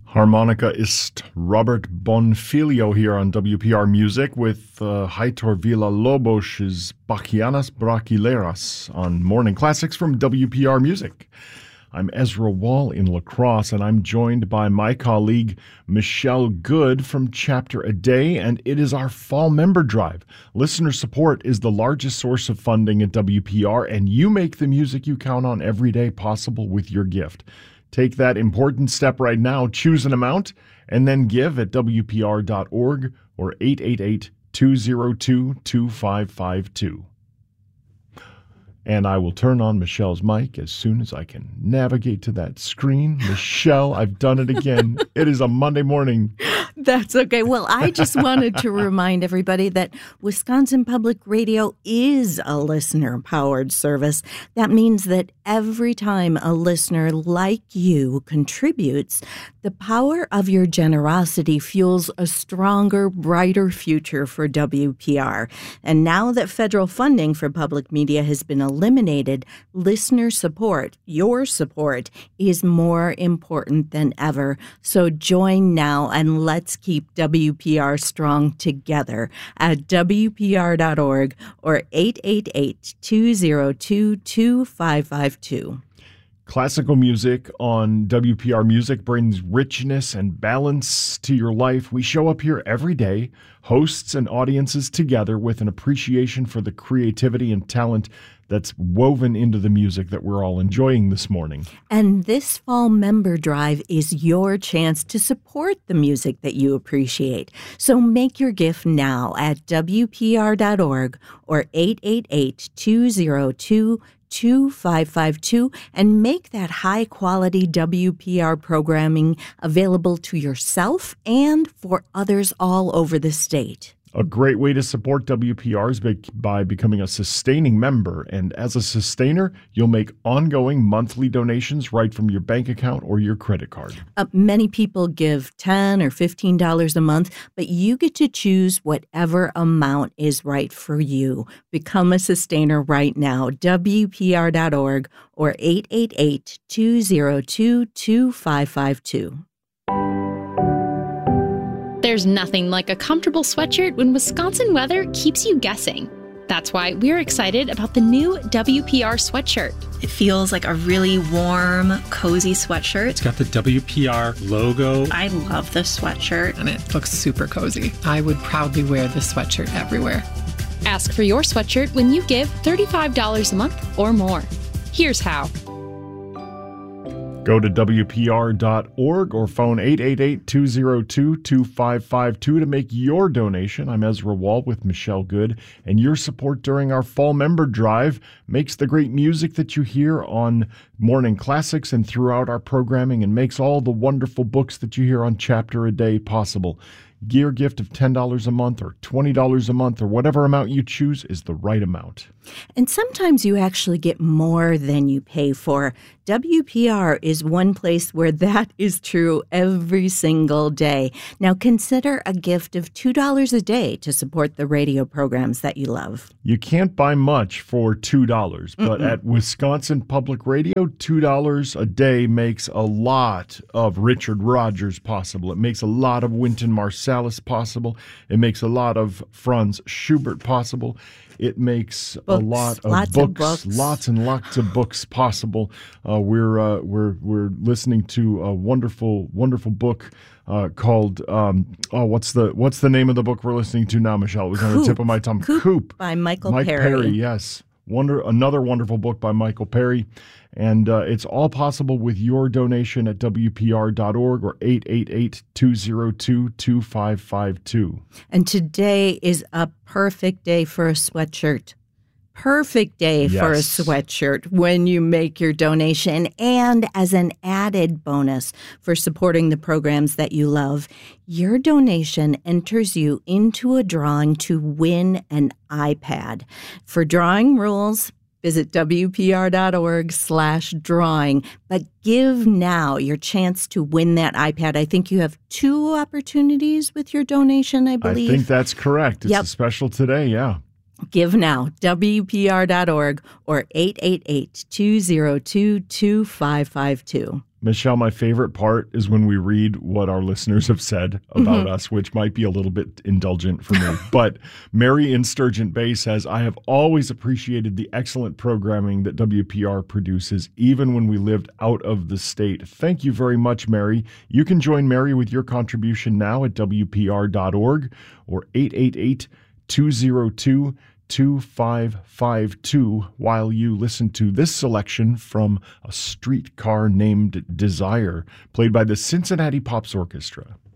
Harmonikaist Robert Bonfiglio here on WPR Music with Heitor Villa-Lobos's Bachianas Brachileras on Morning Classics from WPR Music. I'm Ezra Wall in La Crosse, and I'm joined by my colleague Michelle Good from Chapter a Day, and it is our fall member drive. Listener support is the largest source of funding at WPR, and you make the music you count on every day possible with your gift. Take that important step right now, choose an amount, and then give at WPR.org or 888-202-2552. And I will turn on Michelle's mic as soon as I can navigate to that screen. Michelle, I've done it again. It is a Monday morning. That's okay. Well, I just wanted to remind everybody that Wisconsin Public Radio is a listener-powered service. That means that every time a listener like you contributes, the power of your generosity fuels a stronger, brighter future for WPR. And now that federal funding for public media has been eliminated, listener support, your support, is more important than ever. So join now and let's keep WPR strong together at WPR.org or 888-202-2552. Classical music on WPR Music brings richness and balance to your life. We show up here every day, hosts and audiences together with an appreciation for the creativity and talent that's woven into the music that we're all enjoying this morning. And this fall member drive is your chance to support the music that you appreciate. So make your gift now at WPR.org or 888-202-2552 and make that high-quality WPR programming available to yourself and for others all over the state. A great way to support WPR is by becoming a sustaining member. And as a sustainer, you'll make ongoing monthly donations right from your bank account or your credit card. Many people give $10 or $15 a month, but you get to choose whatever amount is right for you. Become a sustainer right now. WPR.org or 888-202-2552. There's nothing like a comfortable sweatshirt when Wisconsin weather keeps you guessing. That's why we're excited about the new WPR sweatshirt. It feels like a really warm, cozy sweatshirt. It's got the WPR logo. I love this sweatshirt. And it looks super cozy. I would proudly wear this sweatshirt everywhere. Ask for your sweatshirt when you give $35 a month or more. Here's how. Go to WPR.org or phone 888-202-2552 to make your donation. I'm Ezra Wall with Michelle Good, and your support during our fall member drive makes the great music that you hear on Morning Classics and throughout our programming and makes all the wonderful books that you hear on Chapter a Day possible. Your gift of $10 a month or $20 a month or whatever amount you choose is the right amount. And sometimes you actually get more than you pay for. WPR is one place where that is true every single day. Now consider a gift of $2 a day to support the radio programs that you love. You can't buy much for $2, but at Wisconsin Public Radio, $2 a day makes a lot of Richard Rodgers possible. It makes a lot of Wynton Marsalis possible. It makes a lot of Franz Schubert possible. It makes a lot of books, lots and lots of books possible. We're listening to a wonderful book called what's the name of the book we're listening to now, Michelle? It was on the tip of my tongue. Coop by Mike Perry. Yes, another wonderful book by Michael Perry. And it's all possible with your donation at WPR.org or 888-202-2552. And today is a perfect day for a sweatshirt. Perfect day for a sweatshirt when you make your donation. And as an added bonus for supporting the programs that you love, your donation enters you into a drawing to win an iPad. For drawing rules, visit WPR.org/drawing. But give now your chance to win that iPad. I think you have 2 opportunities with your donation, I believe. I think that's correct. It's a special today, yeah. Give now, WPR.org or 888-202-2552. Michelle, my favorite part is when we read what our listeners have said about us, which might be a little bit indulgent for me. But Mary in Sturgeon Bay says, I have always appreciated the excellent programming that WPR produces, even when we lived out of the state. Thank you very much, Mary. You can join Mary with your contribution now at WPR.org or 888-202-2552 while you listen to this selection from A Streetcar Named Desire, played by the Cincinnati Pops Orchestra.